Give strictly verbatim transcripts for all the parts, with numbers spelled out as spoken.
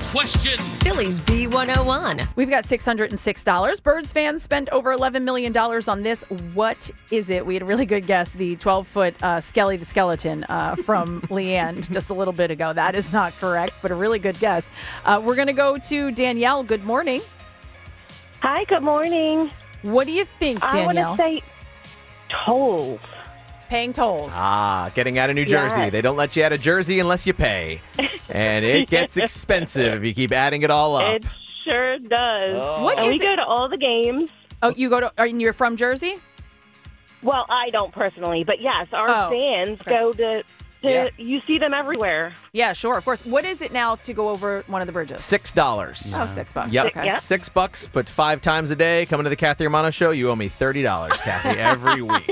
question. Phillies B one oh one. We've got six hundred six dollars. Birds fans spent over eleven million dollars on this. What is it? We had a really good guess. The twelve-foot uh, Skelly the Skeleton uh, from Leanne just a little bit ago. That is not correct, but a really good guess. Uh, we're going to go to Danielle. Good morning. Hi, good morning. What do you think, Danielle? I want to say tolls. Paying tolls. Ah, getting out of New Jersey. Yes. They don't let you out of Jersey unless you pay. And it gets expensive if you keep adding it all up. It sure does. Oh. What And is we it? go to all the games. Oh, you go to, are you're from Jersey? Well, I don't personally, but yes, our Oh, fans okay. go to, to Yeah. you see them everywhere. Yeah, sure, of course. What is it now to go over one of the bridges? Six dollars. Oh, six bucks. Yep. Okay. Yep. Six bucks, but five times a day. Coming to the Kathy Romano show, you owe me thirty dollars, Kathy, every week.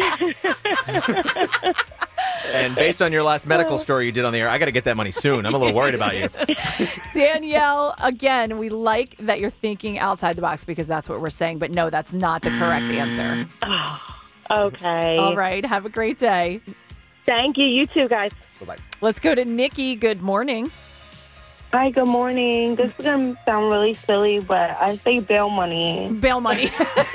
And based on your last medical story you did on the air, I got to get that money soon. I'm a little worried about you. Danielle, again, we like that you're thinking outside the box because that's what we're saying. But no, that's not the correct answer. Okay. All right. Have a great day. Thank you. You too, guys. Bye-bye. Let's go to Nikki. Good morning. Hi, good morning. This is going to sound really silly, but I say bail money. Bail money.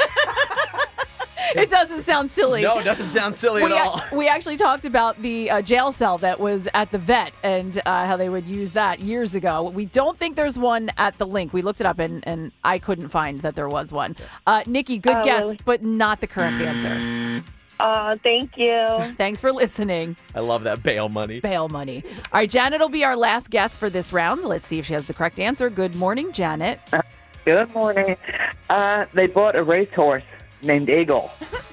It doesn't sound silly. No, it doesn't sound silly we, at all. we actually talked about the uh, jail cell that was at the vet and uh, how they would use that years ago. We don't think there's one at the link. We looked it up, and, and I couldn't find that there was one. Uh, Nikki, good Oh, guess, really? but not the correct answer. Uh, thank you. Thanks for listening. I love that bail money. Bail money. All right, Janet will be our last guest for this round. Let's see if she has the correct answer. Good morning, Janet. Good morning. Uh, they bought a racehorse named Eagle.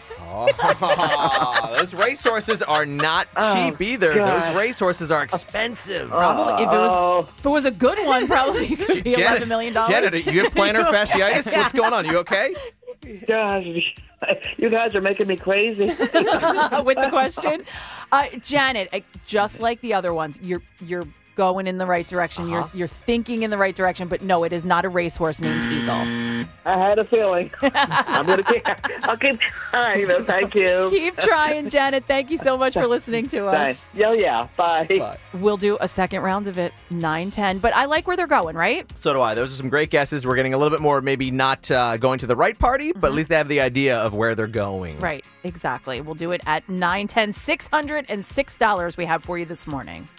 Oh, those racehorses are not cheap Oh, either. God. Those racehorses are expensive. Probably, if it was Oh, if it was a good one, probably it could be eleven million dollars. Janet, you have plantar fasciitis? What's going on? You okay? gosh, you guys are making me crazy. With the question, uh, Janet, uh, just like the other ones, you're you're going in the right direction. Uh-huh. You're you're thinking in the right direction, but no, it is not a racehorse named Eagle. I had a feeling. I'm gonna keep. I'll keep trying. though. Thank you. Keep trying, Janet. Thank you so much for listening to us. Thanks. Yeah, yeah. Bye. Bye. We'll do a second round of it, nine ten. But I like where they're going, right? So do I. Those are some great guesses. We're getting a little bit more, maybe not uh, going to the right party, but at least they have the idea of where they're going. Right, exactly. We'll do it at nine ten. six hundred six dollars we have for you this morning.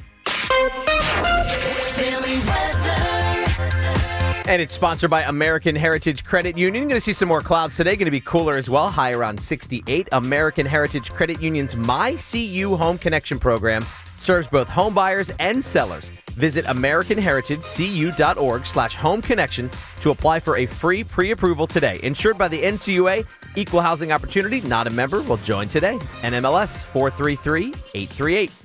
Philly weather. And it's sponsored by American Heritage Credit Union. Going to see some more clouds today. Going to be cooler as well. High around sixty-eight. American Heritage Credit Union's My C U Home Connection program serves both home buyers and sellers. Visit americanheritagecu.org slash home connection to apply for a free pre-approval today. Insured by the N C U A, Equal Housing Opportunity, not a member, will join today. N M L S four three three eight three eight.